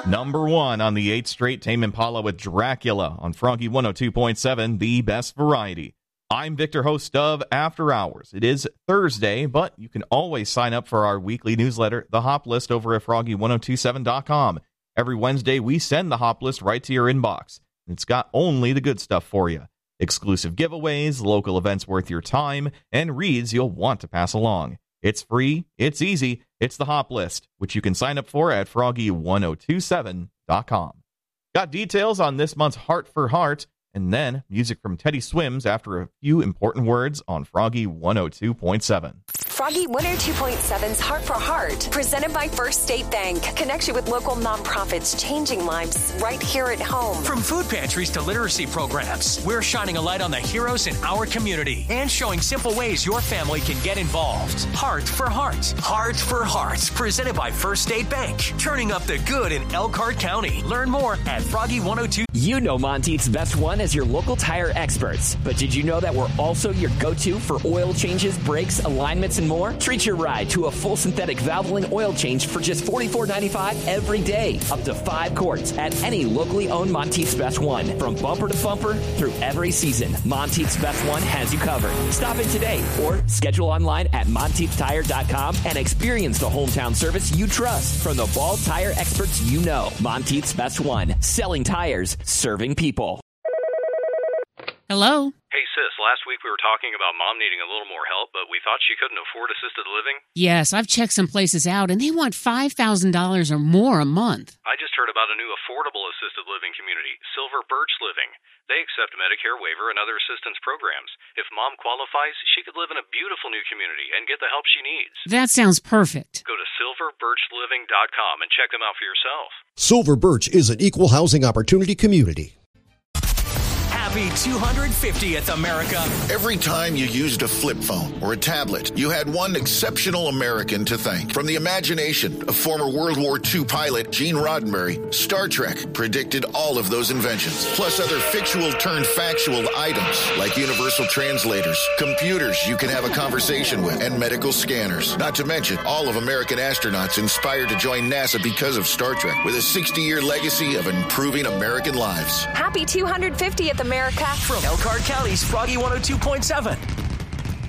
Number 1 on the 8th straight, Tame Impala with Dracula on Froggy 102.7, the best variety. I'm Victor, host of After Hours. It is Thursday, but you can always sign up for our weekly newsletter, The Hop List, over at Froggy1027.com. Every Wednesday, we send the Hop List right to your inbox. It's got only the good stuff for you. Exclusive giveaways, local events worth your time, and reads you'll want to pass along. It's free, it's easy, it's the Hop List, which you can sign up for at Froggy1027.com. Got details on this month's Heart for Heart, and then music from Teddy Swims after a few important words on Froggy 102.7. Froggy 102.7's Heart for Heart, presented by First State Bank. Connection with local nonprofits, changing lives right here at home. From food pantries to literacy programs, we're shining a light on the heroes in our community and showing simple ways your family can get involved. Heart for Heart. Heart for Heart, presented by First State Bank. Turning up the good in Elkhart County. Learn more at Froggy 102. You know Monteith's Best One as your local tire experts. But did you know that we're also your go-to for oil changes, brakes, alignments, and more? Treat your ride to a full synthetic Valvoline oil change for just $44.95 every day. Up to 5 quarts at any locally owned Monteith's Best One. From bumper to bumper through every season, Monteith's Best One has you covered. Stop in today or schedule online at MonteithTire.com and experience the hometown service you trust from the Ball tire experts you know. Monteith's Best One. Selling tires, serving people. Hello? Hey, sis, last week we were talking about Mom needing a little more help, but we thought she couldn't afford assisted living. Yes, I've checked some places out, and they want $5,000 or more a month. I just heard about a new affordable assisted living community, Silver Birch Living. They accept Medicare waiver and other assistance programs. If Mom qualifies, she could live in a beautiful new community and get the help she needs. That sounds perfect. Go to silverbirchliving.com and check them out for yourself. Silver Birch is an equal housing opportunity community. Happy 250th, America. Every time you used a flip phone or a tablet, you had one exceptional American to thank. From the imagination of former World War II pilot Gene Roddenberry, Star Trek predicted all of those inventions, plus other fictional-turned-factual items like universal translators, computers you can have a conversation with, and medical scanners. Not to mention all of American astronauts inspired to join NASA because of Star Trek, with a 60-year legacy of improving American lives. Happy 250th, America. From Elkhart County's Froggy 102.7.